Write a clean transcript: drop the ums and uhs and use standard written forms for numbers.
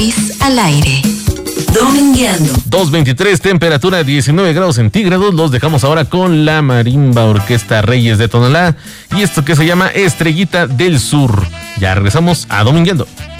Al aire. Domingueando. 2:23, temperatura 19 grados centígrados. Los dejamos ahora con la Marimba Orquesta Reyes de Tonalá y esto que se llama Estrellita del Sur. Ya regresamos a Domingueando.